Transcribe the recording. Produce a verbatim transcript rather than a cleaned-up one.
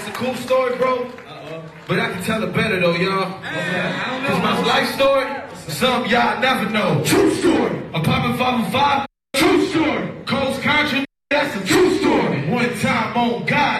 It's a cool story, bro. Uh-oh. But I can tell it better though, y'all. Okay. Cause my life story, some y'all never know. True story. Apartment five oh five, true story. Coast Country, that's a true story. One time on God.